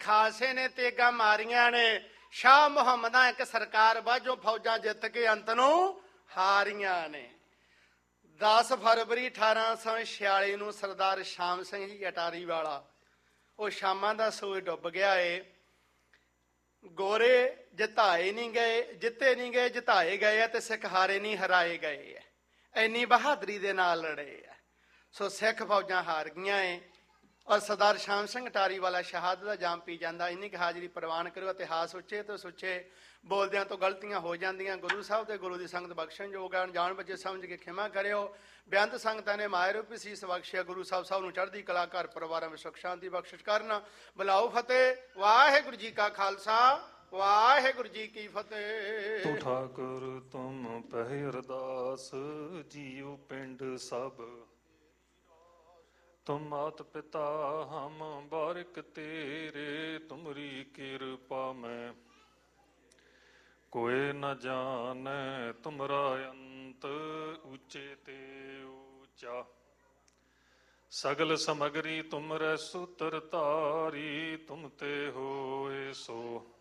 ਖਾਲਸੇ ਨੇ ਤੇਗਾਂ ਮਾਰੀਆਂ ਨੇ, ਸ਼ਾਹ ਮੁਹੰਮਦਾਂ ਇੱਕ ਸਰਕਾਰ ਬਾਝੋਂ ਫੌਜਾਂ ਜਿੱਤ ਕੇ ਅੰਤ ਨੂੰ ਹਾਰੀਆਂ ਨੇ। 10 ਫਰਵਰੀ 1846 ਨੂੰ ਸਰਦਾਰ ਸ਼ਾਮ ਸਿੰਘ ਜੀ ਅਟਾਰੀ ਵਾਲਾ, ਉਹ ਸ਼ਾਮਾਂ ਦਾ ਸੂਰਜ ਡੁੱਬ ਗਿਆ ਏ। ਗੋਰੇ ਜਿਤਾਏ ਨਹੀਂ ਗਏ, ਜਿੱਤੇ ਨਹੀਂ ਗਏ, ਜਿਤਾਏ ਗਏ ਆ, ਤੇ ਸਿੱਖ ਹਾਰੇ ਨਹੀਂ, ਹਰਾਏ ਗਏ ਆ। ਇੰਨੀ ਬਹਾਦਰੀ ਦੇ ਨਾਲ ਲੜੇ ਆ। ਸੋ ਸਿੱਖ ਫੌਜਾਂ ਹਾਰ ਗਈਆਂ ਏ, ਔਰ ਸਰਦਾਰ ਸ਼ਾਮ ਸਿੰਘ ਅਟਾਰੀ ਵਾਲਾ ਸ਼ਹਾਦਤ ਦਾ ਜਾਮ ਪੀ ਜਾਂਦਾ। ਇੰਨੀ ਕੁ ਹਾਜ਼ਰੀ ਪ੍ਰਵਾਨ ਕਰੋ। ਇਤਿਹਾਸ ਉੱਚੇ ਤੋਂ ਸੁੱਚੇ, ਬੋਲਦਿਆਂ ਤੋਂ ਗਲਤੀਆਂ ਹੋ ਜਾਂਦੀਆਂ। ਗੁਰੂ ਸਾਹਿਬ ਤੇ ਗੁਰੂ ਦੀ ਸੰਗਤ ਬਖਸ਼ਣਯੋਗ ਹੈ, ਅਣਜਾਣ ਬੱਚੇ ਸਮਝ ਕੇ ਖਿਮਾ ਕਰਿਓ। ਬੇਅੰਤ ਸੰਗਤਾਂ ਨੇ ਮਾਇਰ ਰੂਪੀ ਸੀਸ ਬਖਸ਼ਿਆ। ਗੁਰੂ ਸਾਹਿਬ ਸਭ ਨੂੰ ਚੜ੍ਹਦੀ ਕਲਾ, ਘਰ ਪਰਿਵਾਰਾਂ ਵਿੱਚ ਸੁਖ ਸ਼ਾਂਤੀ ਬਖਸ਼ਿਸ਼ ਕਰਨ। ਬੁਲਾਓ ਫਤਿਹ। ਵਾਹਿਗੁਰੂ ਜੀ ਕਾ ਖਾਲਸਾ, ਵਾਹਿਗੁਰੂ ਜੀ ਕੀ ਫਤਿਹ। ਤੂੰ ਠਾਕੁਰ ਤੁਮ ਪਹਿ ਅਰਦਾਸ, ਜੀਉ ਪਿੰਡ ਸਭ ਤੁਮ ਮਾਤ ਪਿਤਾ ਹਮ ਬਾਰਿਕ ਤੇਰੇ। ਤੁਮਰੀ ਕਿਰਪਾ ਮੈਂ ਕੋਇ ਨ ਜਾਣੈ, ਤੁਮਰਾ ਅੰਤ ਉੱਚੇ ਤੇ ਉੱਚਾ। ਸਗਲ ਸਮਗਰੀ ਤੁਮਰੈ ਸੂਤਰ ਧਾਰੀ, ਤੁਮ ਤੇ ਹੋਏ ਸੋ